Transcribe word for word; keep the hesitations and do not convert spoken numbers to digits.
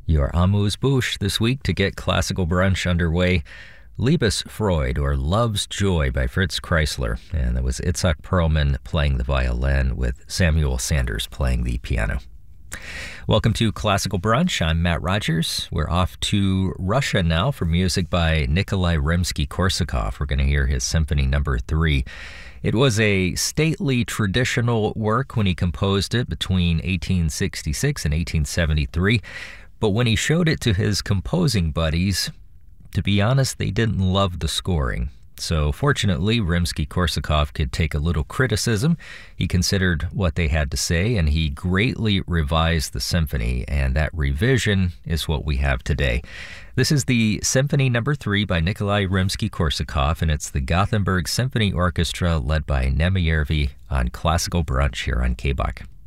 Your amuse bouche this week to get classical brunch underway. Liebesfreude, or Love's Joy, by Fritz Kreisler. And that was Itzhak Perlman playing the violin with Samuel Sanders playing the piano. Welcome to Classical Brunch. I'm Matt Rogers. We're off to Russia now for music by Nikolai Rimsky-Korsakov. We're going to hear his Symphony Number Three. It was a stately traditional work when he composed it between eighteen sixty-six and eighteen seventy-three. But when he showed it to his composing buddies, to be honest, they didn't love the scoring. So fortunately, Rimsky-Korsakov could take a little criticism. He considered what they had to say, and he greatly revised the symphony, and that revision is what we have today. This is the Symphony Number Three by Nikolai Rimsky-Korsakov, and it's the Gothenburg Symphony Orchestra led by Nemi Järvi on Classical Brunch here on K B O C.